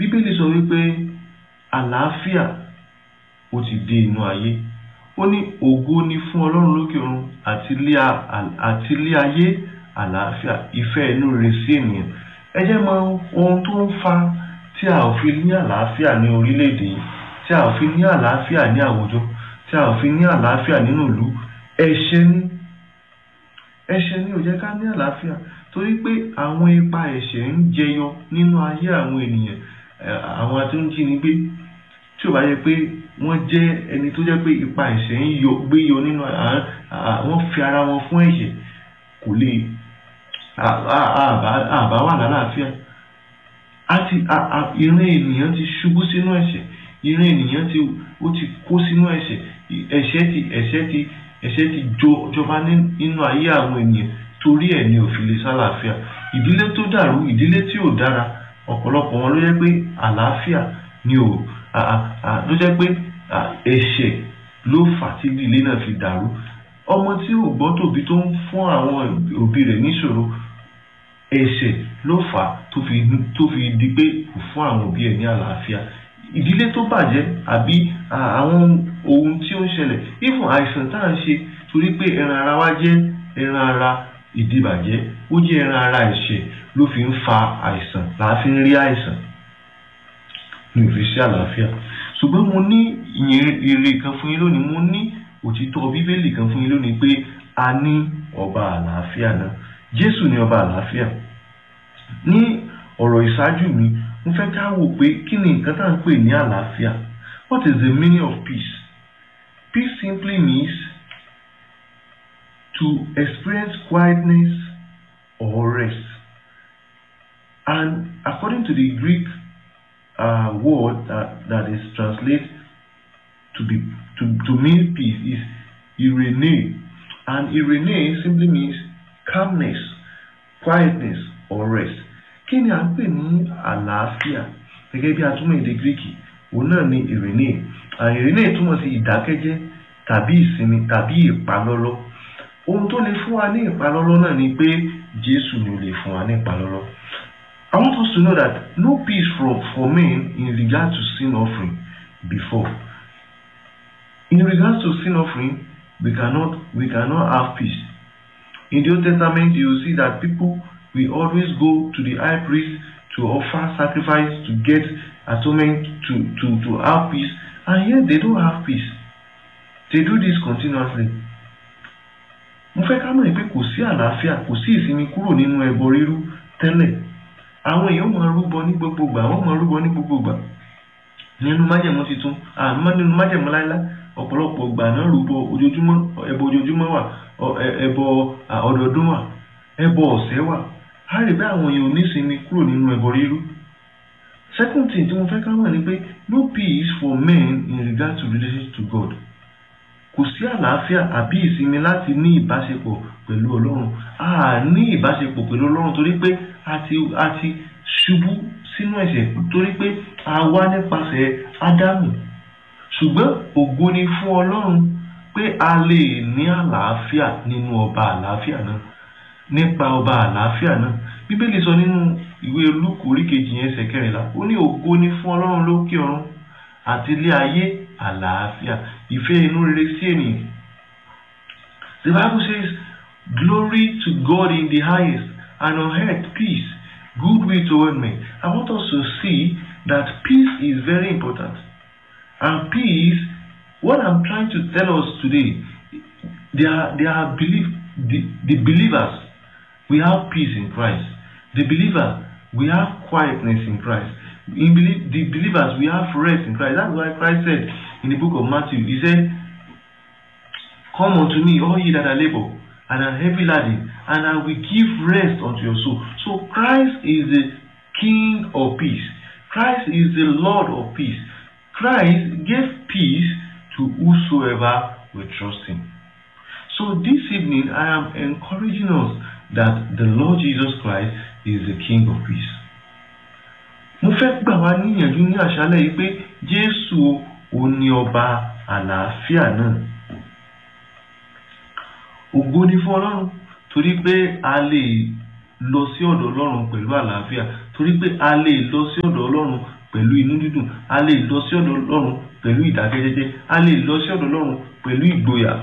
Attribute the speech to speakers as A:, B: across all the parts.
A: Bíbélì sọ wípé àlàáfíà ó ti dé inú ayé. Ó ní ògo ni fún Ọlọ́run lókè ọ̀run àti ilé ayé àlàáfíà, ìfẹ́ inú rere sí ènìyàn. Ẹ jẹ́ mọ̀ ohun tó ń fa tí a ò fi ní àlàáfíà ní orílẹ̀-èdè yìí, tí a ò fi ní àlàáfíà ní àwùjọ, tí a ò fi ní àlàáfíà nínú ìlú. Ẹ̀ṣẹ̀ ni ò jẹ́ ká ní àlàáfíà, torí pé àwọn ipa ẹ̀ṣẹ̀ ń jẹyọ nínú ayé àwọn ènìyàn. Àwọn tó ń jínigbé, tí ò bá yẹ pé wọ́n jẹ́ ẹni tó jẹ́ pé ipa ẹ̀ṣẹ̀ ń gbé yọ nínú wọ́n fi ara wọn fún ẹ̀ṣẹ̀, kò lè àbá wà lálàáfíà. Ìran ènìyàn ti ṣubú sínú ẹ̀ṣẹ̀, ìran ènìyàn ti kó sínú ẹ̀ṣẹ̀. Ẹ̀ṣẹ̀ ti jọba nínú ayé àwọn ènìyàn, torí ẹ̀ ni ò fi lè sálàáfíà. Ìdílé tó dàrú, ìdílé tí ò dára, ọ̀pọ̀lọpọ̀ wọn ló jẹ́ pé àlàáfíà ni ò ló jẹ́ pé ẹ̀ṣẹ̀ ló fà tí ìdílé náà fi dàrú. Ọmọ tí ò gbọ́ tòbí tó ń fún àwọn òbí rẹ̀ níṣòro, ẹ̀ṣẹ̀ ló fà tó fi di pé kò fún àwọn òbí ẹ̀ ní àlàáfíà. Ìdílé tó bàjẹ́ àbí àwọn ohun tí ó ń ṣẹlẹ̀, ìfún àìsàn tá à ń ṣe, torí pé ẹran ara wa jẹ́ ẹran ara ìdíbàjẹ́, ó jẹ́ ẹran ara ẹ̀ṣẹ̀, ló fi ń fa àìsàn, là fi ń rí àìsàn ní òfìsí àlàáfíà. Ṣùgbọ́n mo ní ire kan fún yín lónìí, mo ní òtítọ́ Bíbélì kan fún yín lónìí pé a ní ọba àlàáfíà náà. Jésù ni ọba àlàáfíà. Ní ọ̀rọ̀ ìṣáájú mi, mo fẹ́ ká wò pé kí ni nǹkan tá à ń pè ní àlàáfíà. What is the meaning of peace? Peace simply means to experience quietness or rest. And according to the Greek word that is translated to mean peace is irene. And irene simply means calmness, quietness or rest. Kí ni à ń pè ní àlàáfíà? Gẹ́gẹ́ bí atúmọ̀ èdè Gíríkì, òun náà ni irene. Irene túmọ̀ sí ìdákẹ́jẹ́ tàbí ìsinmi tàbí ìpalọ́lọ́. Ohun tó lè fún wa ní ìpalọ́lọ́ náà ni pé Jésù ni ó lè fún wa ní ìpalọ́lọ́. I want us to know that no peace for men in regard to sin offering before. In regards to sin offering, we cannot have peace. In the Old Testament, you will see that people will always go to the high priest to offer sacrifice to get atonement, to have peace, and yet they don't have peace. They do this continuously. Mo fẹ́ ká mọ̀ pé kò sí àlàáfíà, kò sí ìsinmi kúrò nínú ẹbọ rírú tẹ́lẹ̀. Àwọn èèyàn máa rúbọ ní gbogbo ìgbà, wọ́n máa rúbọ ní gbogbo ìgbà. Nínú májẹ̀mú titun, nínú májẹ̀mú láíláí, ọ̀pọ̀lọpọ̀ ìgbà náà rúbọ ojoojúmọ́, ẹbọ ojoojúmọ́ wà, ẹbọ ọdọọdún wà, ẹbọ ọ̀sẹ̀ wà. A rí bẹ́ẹ̀ àwọn èèyàn ò ní ìsinmi kúrò nínú ẹbọ rírú. Second thing tí mo fẹ́ ká mọ̀ ni pé no peace for men in regard to relationship to God. Kò sí àlàáfíà àbí ìsinmi láti ní ìbáṣepọ̀ pẹ̀lú Ọlọ́run. A ní ìbáṣepọ̀ pẹ̀lú Ọlọ́run torí pé a ti ṣubú sínú ẹ̀ṣẹ̀, torí pé a wá nípasẹ̀ Ádámù. Ṣùgbọ́n ògo ni fún Ọlọ́run pé a lè ní àlàáfíà nínú ọba àlàáfíà náà, nípa ọba àlàáfíà náà. Bíbélì sọ nínú ìwé Lúùkù orí 2 ẹsẹ̀ 14, ó ní ògo ni fún Ọlọ́run lókè ọ̀run àti ilé ayé àlàáfíà, ìfẹ́ inú rere sí ènìyàn. The Bible says, glory to God in the highest, and on earth peace, goodwill toward men. I want us to see that peace is very important. And peace, what I'm trying to tell us today, the believers, we have peace in Christ. The believer, we have quietness in Christ. The believers, we have rest in Christ. That's why Christ said in the book of Matthew, he said, come unto me, all ye that are labor and are heavy laden, and I will give rest unto your soul. So Christ is the King of peace. Christ is the Lord of peace. Christ gave peace to whosoever will trust him. So this evening, I am encouraging us that the Lord Jesus Christ is the King of peace. Mo fẹ́ gbà wá níyànjú ní àṣálẹ́ yìí pé Jésù ó ní ọba àlàáfíà náà. Ògo ni fún Ọlọ́run torí pé a lè lọ sí ọ̀dọ̀ Ọlọ́run pẹ̀lú àlàáfíà, torí pé a lè lọ sí ọ̀dọ̀ Ọlọ́run pẹ̀lú inú dídùn, a lè lọ sí ọ̀dọ̀ Ọlọ́run pẹ̀lú ìdákẹ́jẹ́jẹ́, a lè lọ sí ọ̀dọ̀ Ọlọ́run pẹ̀lú ìgboyà.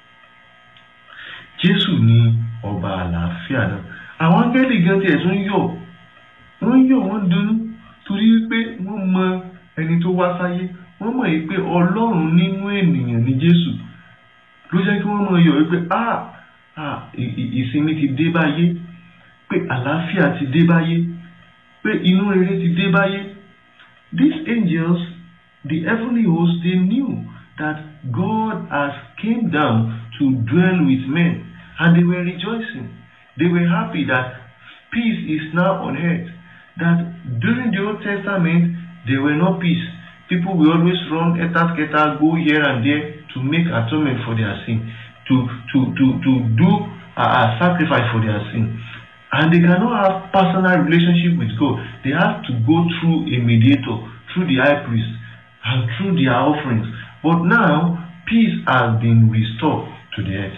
A: Jésù ni ọba àlàáfíà náà. Àwọn áńgẹ́lì gan tiẹ̀ tún yọ̀, wọ́n dunnú torí wípé wọ́n mọ ẹni tó wá sáyé, wọ́n mọ̀ wípé Ọlọ́run nínú ènìyàn ni Jésù, ló jẹ́ kí wọ́n mọ̀ yọ̀ wípé ìsinmi ti dé báyé, pé àlàáfíà ti dé báyé, pé inú rere ti dé báyé. These angels, the heavenly hosts, they knew that God has came down to dwell with men, and they were rejoicing. They were happy that peace is now on earth. That during the Old Testament, there were no peace. People will always run, scatter, go here and there to make atonement for their sin, to do a sacrifice for their sin. And they cannot have personal relationship with God. They have to go through a mediator, through the high priest, and through their offerings. But now, peace has been restored to the earth.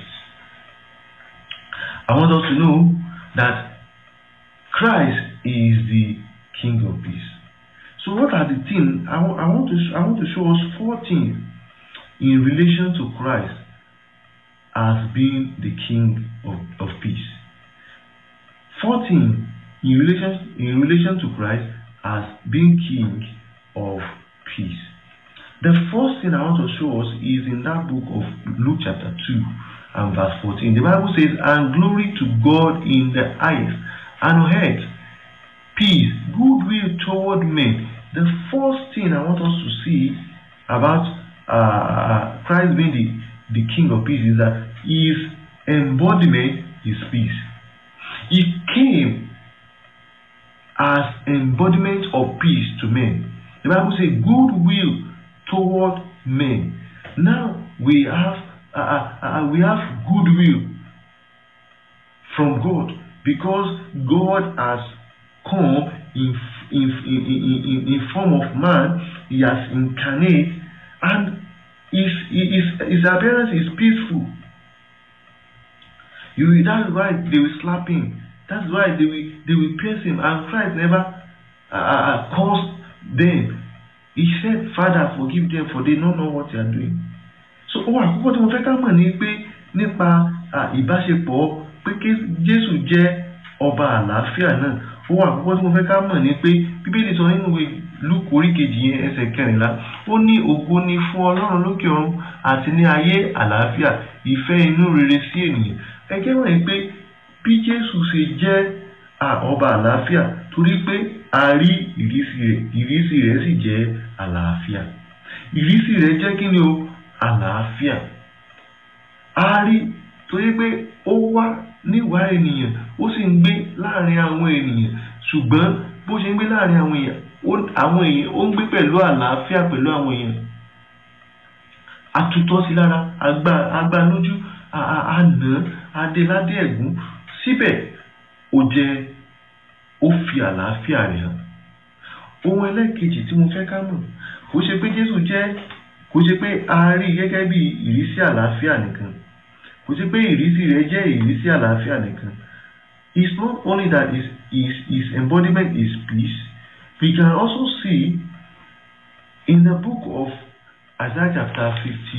A: I want us to know that Christ is the King of Peace. So what are the things? I want to show us 4 things in relation to Christ as being the King of Peace. 4 things in relation to Christ as being King of Peace. The first thing I want to show us is in that book of Luke chapter 2 and verse 14. The Bible says, "And glory to God in the highest, and on earth peace, goodwill toward men." The first thing I want us to see about Christ being the King of Peace is that his embodiment is peace. He came as embodiment of peace to men. The Bible says goodwill toward men. Now we have goodwill from God because God has come in form of man. He has incarnate, and his appearance is peaceful. That's why they will slap him. That's why they will pierce him. And Christ never caused them. He said, "Father, forgive them, for they don't know what they are doing." So, àkọ́kọ́ tí mo fẹ́ ká mọ̀ ní pé nípa ìbáṣepọ̀ pé kí Jésù jẹ́ ọba àlàáfíà náà. Àkọ́kọ́ tí mo fẹ́ ká mọ̀ ní pé Bíbélì sọ nínú ìwé Lúùkù orí kejì yẹn ẹsẹ̀ 14, ó ní ògo ni fún Ọlọ́run lókè ọ̀run àti ní ayé àlàáfíà, ìfẹ́ inú rere sí ènìyàn. Ẹgẹ́ wọ̀nyí pé bí Jésù ṣe jẹ́ ọba àlàáfíà torí pé a rí ìrísí rẹ̀ sì jẹ́ àlàáfíà. Ìrísí rẹ̀ jẹ́ kí ni o? Àlàáfíà. A rí torí pé ó wá níwà ènìyàn, ó sì ń gbé láàrin àwọn ènìyàn, ṣùgbọ́n bó ṣe ń gbé láàrin àwọn èèyàn ó ń gbé pẹ̀lú àlàáfíà pẹ̀lú àwọn èèyàn. Atutọ́ sí lára, agbá lójú, àná, adéládé ẹ̀gún, síbẹ̀ ó fi àlàáfíà rẹ̀ hàn. Ohun ẹlẹ́kejì tí mo fẹ́ ká mọ̀, kò ṣe pé a rí gẹ́gẹ́ bí ìrísí àlàáfíà nìkan. Kò ṣe pé ìrísí rẹ̀ jẹ́ ìrísí àlàáfíà nìkan. It's not only that his embodiment is peace. We can also see in the book of Isaiah chapter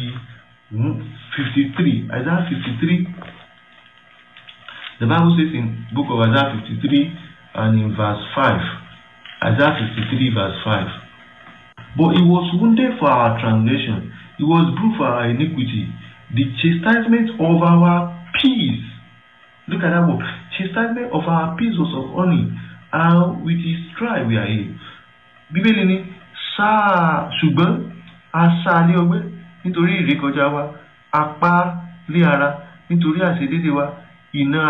A: 53. Isaiah 53. The Bible says in the book of Isaiah 53 and in verse 5. Isaiah 53 verse 5. "But he was wounded for our transgression, he was bruised for our iniquity. The chastisement of our peace." Look at that word. "Chastisement of our peace was upon him, and with his stripe we are healed." Bíbélì ní ṣùgbọ́n a ṣá lé ọgbẹ́ nítorí ìrékọjá wa, a pa lé ara nítorí àìṣedéédéé wa, ìnà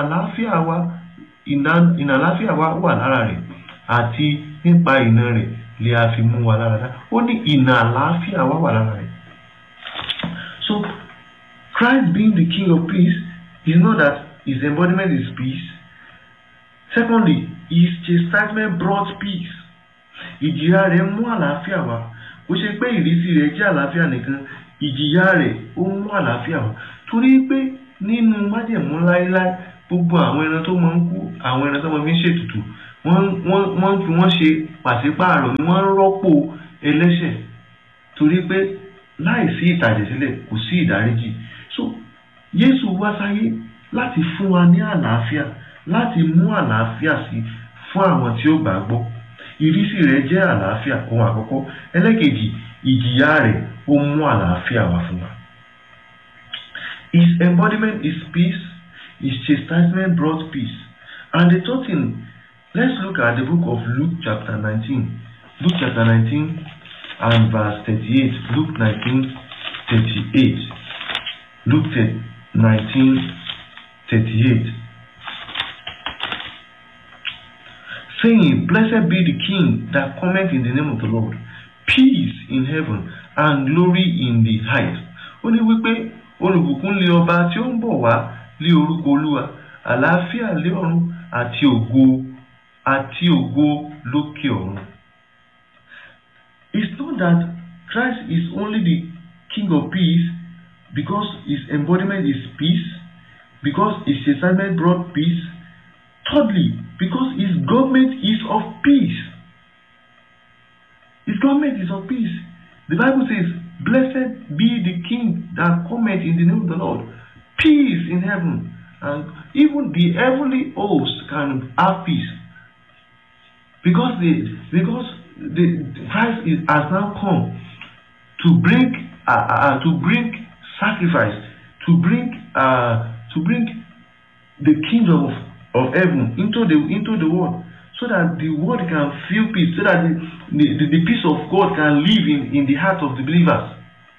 A: àlàáfíà wa wà lára rẹ̀, àti nípa ìnà rẹ̀ lè a fi mú wa lára dá. Ó ní ìnà àlàáfíà wa wà lára rẹ̀. So Christ being the King of Peace is not that his embodiment is peace. Secondly, his chastisement brought peace. Ìjìyà rẹ̀ mú àlàáfíà wá. Kò ṣe pé ìrísí rẹ̀ jẹ́ àlàáfíà nìkan, ìjìyà rẹ̀ ó mú àlàáfíà wá. Torí pé nínú májẹ̀mú láéláé, gbogbo àwọn ẹran tó máa ń kú, àwọn ẹran tó máa fi ń ṣètùtù, wọ́n fi wọ́n ṣe pàṣípààrọ̀ ni wọ́n rọ́pò ẹlẹ́ṣẹ̀ torí pé láìsí ìtàjẹ̀sílẹ̀ kò sí ìdáríjì. So Jésù wá sáyé láti fún wa ní àlàáfíà, láti mú àlàáfíà sí fún àwọn tí ó gbàgbọ́. Ìrísí rẹ̀ jẹ́ àlàáfíà ohun àkọ́kọ́. Ẹlẹ́kejì, ìjìyà rẹ̀ ó mú àlàáfíà wá fún wa. His embodiment is peace, his chastisement brought peace. And the third thing, let's look at the book of Luke chapter 19. Luke chapter 19 and verse 38. Luke 19:38. Luke 19:38. Saying, Blessed be the King that cometh in the name of the Lord, peace in heaven and glory in the highest. Ó ní wípé olùbùkún lé ọba tí ó ń bọ̀ wá lé orúkọ Olúwa, àlàáfíà lé ọ̀run àti ògo lókè ọ̀run. It's not that Christ is only the King of peace because his embodiment is peace, because his chastisement brought peace. Thirdly, because his government is of peace. His government is of peace. The Bible says, Blessed be the King that cometh in the name of the Lord. Peace in heaven. And even the heavenly host can have peace. Because Christ has now come to bring sacrifice, to bring the kingdom of heaven into the world, so that the world can feel peace, so that the peace of God can live in the heart of the believers.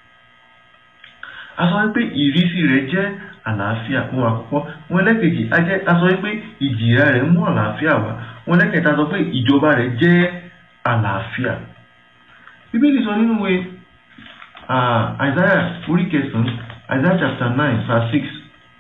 A: A sọ pé ìrísí rẹ̀ jẹ́ àlàáfíà fún àkọ́kọ́. Wọ́n lẹ́kẹ̀jì a sọ pé ìjìyà rẹ̀ mú àlàáfíà wá. Wọ́n lẹ́kẹ̀ta sọ pé ìjọba rẹ̀ jẹ́ àlàáfíà. Bíbélì sọ nínú ìwé Isaiah orí kẹsàn-án, Isaiah chapter 9 verse 6.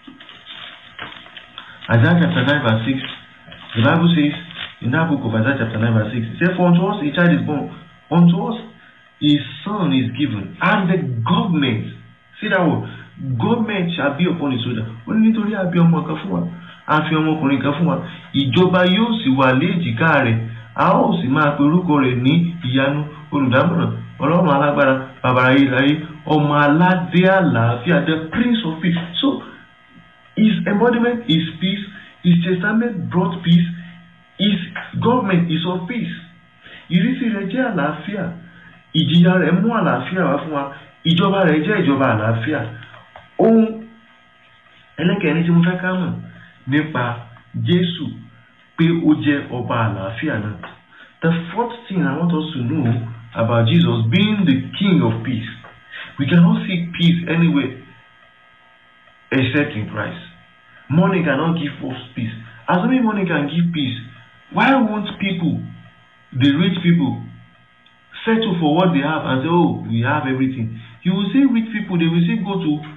A: Isaiah chapter 9 verse 6. The Bible says in that book of Isaiah chapter 9 verse 6, it says, For unto us a child is born, unto us a son is given, and the government, see that word, government shall be upon his shoulder. Ó ní nítorí a bí ọmọ kan fún wa, a fi ọmọkùnrin kan fún wa, ìjọba yóò sì wà léjìká rẹ̀, a ó sì máa pe orúkọ rẹ̀ ní ìyanu, olùdámọ̀ràn, ọlọ́run alágbára, bàbá ayérayé, ọmọ aládé àlàáfíà, the Prince of Peace. So his embodiment is peace, his testament brought peace, his government is of peace. Ìrísí rẹ̀ jẹ́ àlàáfíà, ìjìyà rẹ̀ mú àlàáfíà wá fún wa, ìjọba rẹ̀ jẹ́ ìjọba àlàáfíà. Ohun ẹlẹ́kẹ̀ẹ́ni tí mo fẹ́ ká mọ̀ nípa Jésù pé ó jẹ́ ọba àlàáfíà náà. The fourth thing I want us to know about Jesus being the King of peace. We cannot seek peace anywhere except in Christ. Money cannot give us peace. As only money can give peace, why won't people, the rich people, settle for what they have and say, oh, we have everything? You will see rich people, they will say go to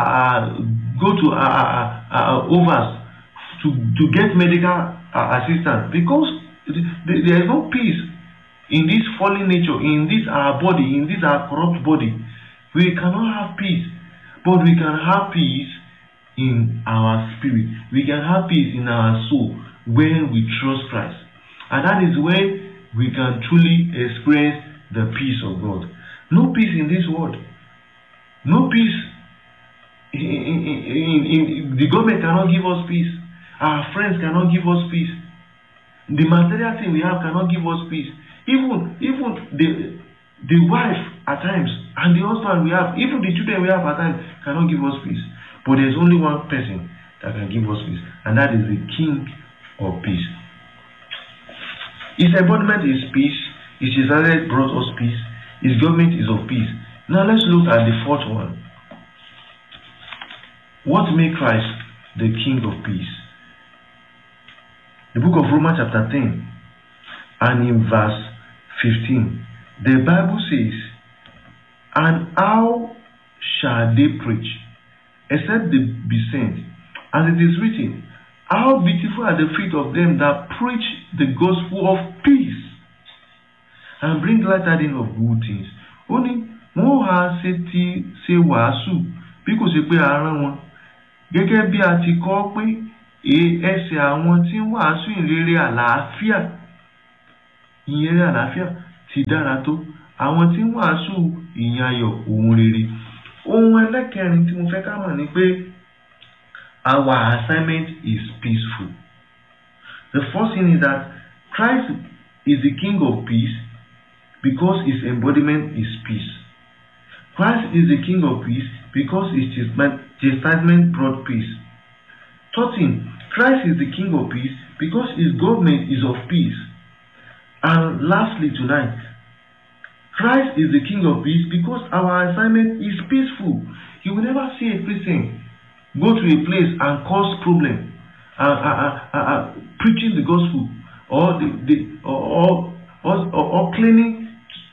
A: overs to get medical assistance, because there is no peace in this fallen nature, in this our body, in this our corrupt body. We cannot have peace, but we can have peace in our spirit. We can have peace in our soul when we trust Christ. And that is when we can truly experience the peace of God. No peace in this world. No peace. The government cannot give us peace. Our friends cannot give us peace. The material thing we have cannot give us peace. Even the wife at times and the husband we have, even the children we have at times cannot give us peace. But there's only one person that can give us peace, and that is the King of peace. His embodiment is peace. His desire brought us peace. His government is of peace. Now let's look at the fourth one. What makes Christ the King of peace? The book of Romans chapter 10 and in verse 15, the Bible says, And how shall they preach except they be sent? As it is written, How beautiful are the feet of them that preach the gospel of peace and bring glad tidings of good things. Ó ní wọ́n á ṣe wàásù bí kò ṣe pé ara wọn, gẹ́gẹ́ bí a ti kọ pé ẹsẹ̀ àwọn tí ń wàásù ìrere àlàáfíà ìyìn rere àlàáfíà ti dára tó àwọn tí ń wàásù ìyìn ayọ̀ ohun rere. Ohun ẹlẹ́kẹrin tí mo fẹ́ ká mọ̀ ni pé our assignment is peaceful. The first thing is that Christ is the King of peace because his embodiment is peace. Christ is the King of peace because his chastisement brought peace. 13. Christ is the King of peace because his government is of peace. And lastly tonight, Christ is the King of peace because our assignment is peaceful. You will never see a Christian go to a place and cause problem, preaching the gospel or claiming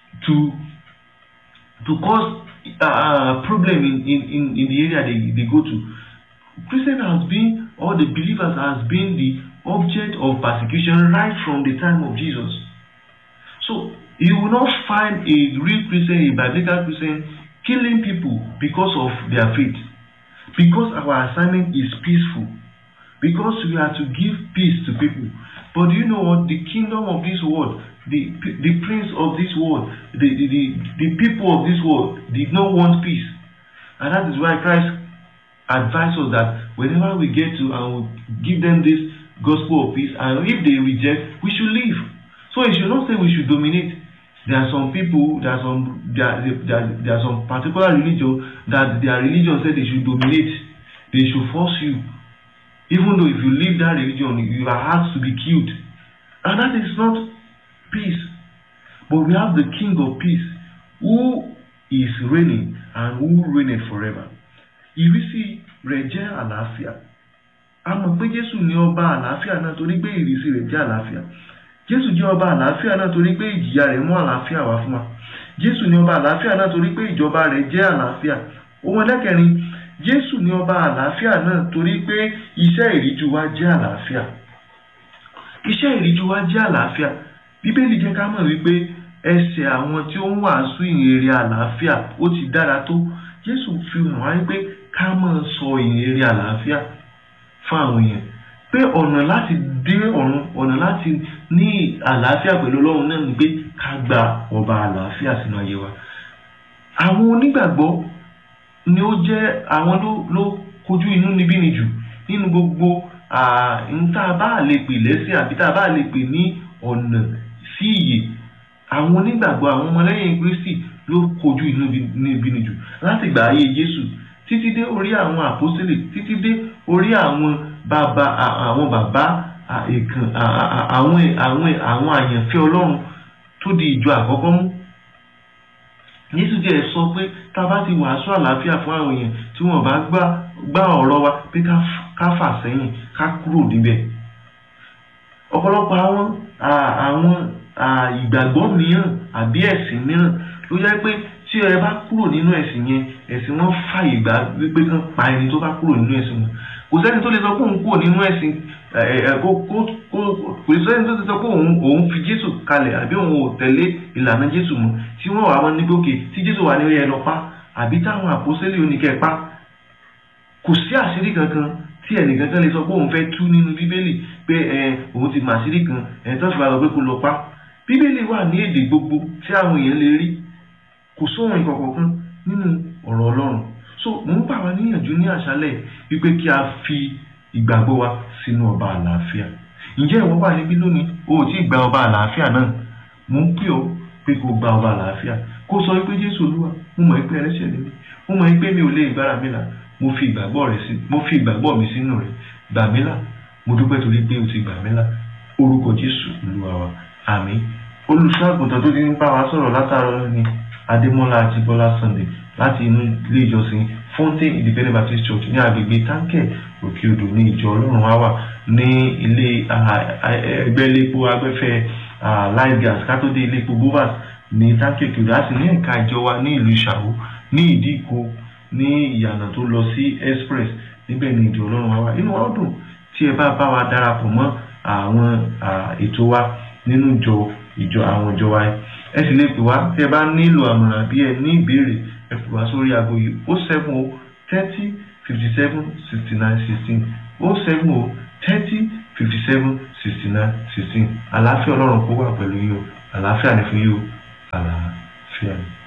A: to cause problem in the area they go to. Christian has been, or the believers has been, the object of persecution right from the time of Jesus. So you will not find a real Christian, a biblical Christian, killing people because of their faith. Because our assignment is peaceful. Because we are to give peace to people. But do you know what? The kingdom of this world, the prince of this world, the people of this world did not want peace. And that is why Christ advised us that whenever we get to and we give them this gospel of peace, and if they reject, we should leave. So it should not say we should dominate. There are some people, there are some particular religion that their religion said they should dominate. They should force you. Even though if you leave that religion, you are asked to be killed. And that is not peace. But we have the King of peace who is reigning and who reigneth forever. Ìrísí rẹ̀ jẹ́ àlàáfíà. A mọ̀ pé Jésù ni ọba àlàáfíà náà torí pé ìrísí rẹ̀ jẹ́ àlàáfíà. Jésù jẹ́ ọba àlàáfíà náà torí pé ìjìyà rẹ̀ mú àlàáfíà wá fún wa. Jésù ni ọba àlàáfíà náà torí pé ìjọba rẹ̀ jẹ́ àlàáfíà. Ohun ẹlẹ́kẹrin, Jésù ni ọba àlàáfíà náà torí pé iṣẹ́ ìríjú wa jẹ́ àlàáfíà. Iṣẹ́ ìríjú wa jẹ́ àlàáfíà. Bíbélì jẹ́ ká mọ̀ wípé ẹsẹ̀ àwọn tí ó ń wàásù ìyìnrere àlàáfíà ó ti dára tó. Jésù fi hàn wá wípé ká máa sọ ìyìnrere àlàáfíà fún àwọn èèyàn. Pé ọ̀nà láti dé ọ̀run, ọ̀nà láti ní àlàáfíà pẹ̀lú Ọlọ́run náà ni pé ká gba ọba àlàáfíà sínú ayé wa. Àwọn onígbàgbọ́ ni ó jẹ́ àwọn ló kojú inú níbí ni jù nínú gbogbo tá bá lè pè lẹ́sìn àbí tá bá lè pè ní ọ̀nà sí ìyè. Àwọn onígbàgbọ́, àwọn ọmọlẹ́yìn Kristi ló kojú inú níbí ni jù láti gbà ayé Jésù títí dé orí àwọn àpọ́sítélì, títí dé orí àwọn bàbá àwọn àyànfẹ́ Ọlọ́run tó di ìjọ àkọ́kọ́ mú. Jésù jẹ́ sọ pé tá bá ti wàásù àlàáfíà fún àwọn èèyàn tí wọ́n bá gbà ọ̀rọ̀ wa pé ká fà sẹ́yìn, ká kúrò níbẹ̀. Ọ̀pọ̀lọpọ̀ àwọn ìgbàgbọ́ mìíràn àbí ẹ̀sìn mìíràn ló jẹ́ pé tí ẹ bá kúrò nínú ẹ̀sìn yẹn, ẹ̀sìn wọn fàyè gbà wípé kán pa ẹni tó bá kúrò nínú ẹ̀sìn wọn. Kò sẹ́ni tó lè sọ pé òun kúrò nínú ẹ̀sìn kò sẹ́ni tó lè sọ pé òun fi Jésù kalẹ̀ àbí òun ò tẹ̀lé ìlànà Jésù mọ́ tí wọ́n wà wọn níbi òkè tí Jésù wà ní ẹ lọ pa àbí táwọn àpọ́sítélì oníkẹ́ pa. Kò sí àṣírí kankan tí ẹnìkankan lè sọ pé òun fẹ́ tú nínú Bíbélì pé òun ti mà àṣírí kan tó fi wà lọ pé kó lọ pa. Bíbélì wà ní èdè gbogbo tí àwọn èèyàn lè rí. Kò sóhun ìkọ̀kọ̀ kan nínú ọ̀rọ̀ Ọlọ́run. So mo ń bá wa níyànjú ní àṣálẹ́ wípé kí a fi ìgbàgbọ́ wa sínú ọba àlàáfíà. Ǹjẹ́ ìwọ wà níbí lónìí o ò tí ì gba ọba àlàáfíà náà? Mo ń pè ọ́ pé kó gba ọba àlàáfíà. Kó sọ wípé Jésù Olúwa, mo mọ̀ pé ẹlẹ́ṣẹ̀ ni mí, mo mọ̀ pé mi ò lè gbára mi là, mo fi ìgbàgbọ́ mi sínú rẹ̀. Gbà mí là, mo dúpẹ́ torí pé o ti gbà mí là. Orúkọ Jésù Olúwa wa, àmín. Olùṣọ́-àgùntàn tó ti ń bá wa sọ̀rọ̀ látàárọ̀ ni Adémọ́lá Àjíbọ́lá Sunday láti inú ilé ìjọsìn Fountain Independent Baptist Church ní agbègbè Táǹkẹ̀ Òkè Odò ní ìjọ Ọlọ́run wa wà ní ilé ẹgbẹ́ iléepo agbẹ́fẹ́ Light Gas ká tó dé iléepo Bovas ní Táǹkẹ̀ Òkè Odò. A sì ní ẹ̀ka ìjọ wa ní ìlú Ìṣàwó ní Ìdíkò ní ìyànà tó lọ sí Express, níbẹ̀ ní ìjọ Ọlọ́run wa wà. Inú wa dùn tí ẹ bá wa darapọ̀ mọ́ àwọn ètò wa nínú ìjọ àwọn ìjọ wa. Ẹ sì lè pè wá tí ẹ bá nílò àmọ̀ràn bí ẹ ní ìbéèrè, ẹ pè wá sórí aago yìí 070 30 57 69 16 070 30 57 69 16. Àlàáfíà Ọlọ́run kó wà pẹ̀lú yín o. àlàáfíà ni fún yín o àlàáfíà ni.